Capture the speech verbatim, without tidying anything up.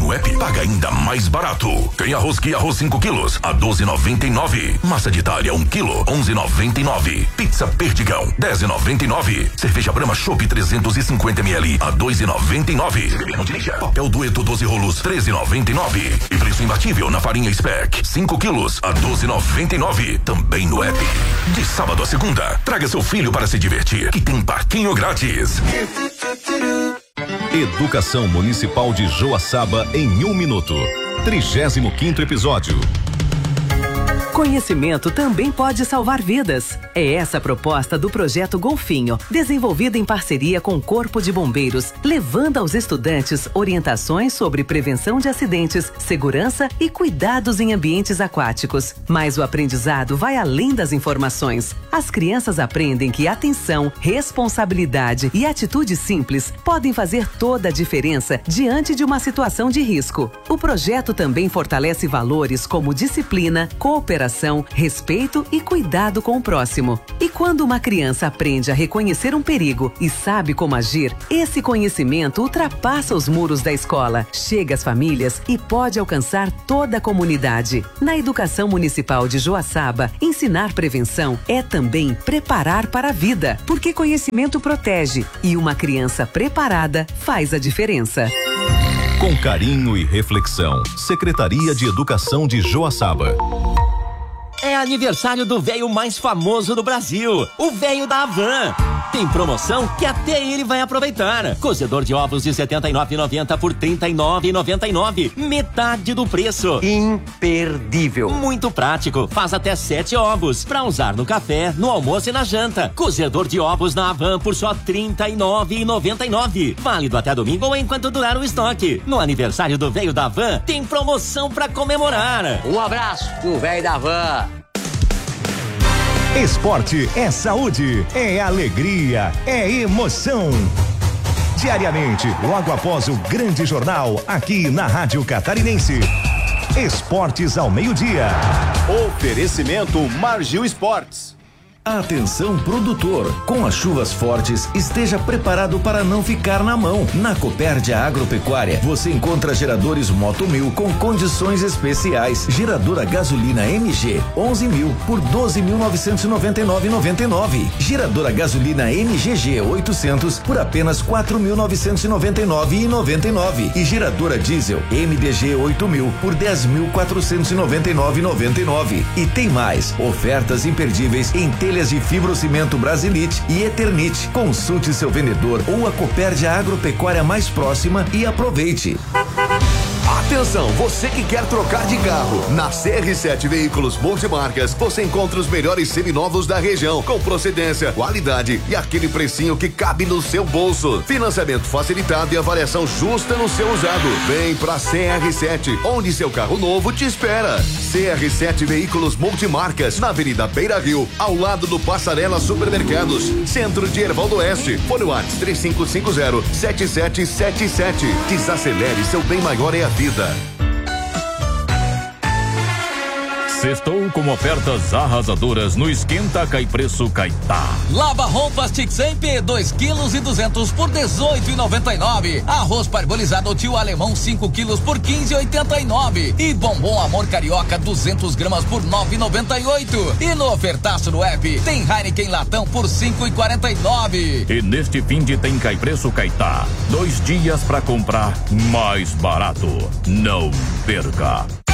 no app, paga ainda mais barato. Tem arroz que arroz cinco quilos a doze e noventa e nove. Massa de Itália um quilo, onze e noventa e nove. Pizza Perdigão, dez e noventa e nove. Cerveja Brahma Chopp trezentos e cinquenta mililitros a dois e noventa e nove. Papel Dueto doze rolos, treze e noventa e nove. E preço imbatível na farinha Speck, cinco quilos a doze e noventa e nove. Também no app. De sábado a segunda, traga seu filho para se divertir, que tem parquinho grátis. Educação Municipal de Joaçaba em um minuto. Trigésimo quinto episódio. Conhecimento também pode salvar vidas. É essa a proposta do projeto Golfinho, desenvolvido em parceria com o Corpo de Bombeiros, levando aos estudantes orientações sobre prevenção de acidentes, segurança e cuidados em ambientes aquáticos. Mas o aprendizado vai além das informações. As crianças aprendem que atenção, responsabilidade e atitudes simples podem fazer toda a diferença diante de uma situação de risco. O projeto também fortalece valores como disciplina, cooperação, respeito e cuidado com o próximo. E quando uma criança aprende a reconhecer um perigo e sabe como agir, esse conhecimento ultrapassa os muros da escola, chega às famílias e pode alcançar toda a comunidade. Na Educação Municipal de Joaçaba, ensinar prevenção é também preparar para a vida, porque conhecimento protege e uma criança preparada faz a diferença. Com carinho e reflexão, Secretaria de Educação de Joaçaba. É aniversário do véio mais famoso do Brasil, o véio da Havan. Tem promoção que até ele vai aproveitar. Cozedor de ovos de setenta e nove reais e noventa centavos por trinta e nove reais e noventa e nove centavos. Metade do preço. Imperdível. Muito prático. Faz até sete ovos para usar no café, no almoço e na janta. Cozedor de ovos na Havan por só trinta e nove reais e noventa e nove centavos. Válido até domingo ou enquanto durar o estoque. No aniversário do véio da Havan, tem promoção para comemorar. Um abraço do véio da Havan. Esporte é saúde, é alegria, é emoção. Diariamente, logo após o grande jornal, aqui na Rádio Catarinense. Esportes ao meio-dia. Oferecimento Margil Esportes. Atenção produtor, com as chuvas fortes, esteja preparado para não ficar na mão. Na Copérdia Agropecuária, você encontra geradores Moto mil com condições especiais. Geradora gasolina M G, onze mil por doze mil novecentos e noventa e nove reais e noventa e nove centavos. Geradora gasolina M G G oitocentos por apenas quatro mil novecentos e noventa e nove reais e noventa e nove centavos. E geradora diesel M D G oito mil por dez mil quatrocentos e noventa e nove reais e noventa e nove centavos. E tem mais, ofertas imperdíveis em telhas de fibrocimento Brasilite e Eternite. Consulte seu vendedor ou a Copérdia Agropecuária mais próxima e aproveite. Atenção, você que quer trocar de carro. Na C R sete Veículos Multimarcas, você encontra os melhores seminovos da região, com procedência, qualidade e aquele precinho que cabe no seu bolso. Financiamento facilitado e avaliação justa no seu usado. Vem pra C R sete, onde seu carro novo te espera. C R sete Veículos Multimarcas, na Avenida Beira Rio, ao lado do Passarela Supermercados, centro de Ervaldo Oeste. Fone WhatsApp três cinco cinco zero, sete sete sete sete. Desacelere, seu bem maior é a vida. Sextou com ofertas arrasadoras no Esquenta Cai Preço Caetá. Lava roupas Tixamp, dois quilos e duzentos por dezoito e noventa e nove. Arroz parbolizado Tio Alemão, cinco quilos por quinze e oitenta e nove. E bombom Amor Carioca, duzentos gramas por nove e noventa e oito. E no ofertaço do app, tem Heineken Latão por cinco e quarenta e nove. E neste fim de tem Cai Preço Caetá. Dois dias pra comprar mais barato. Não perca.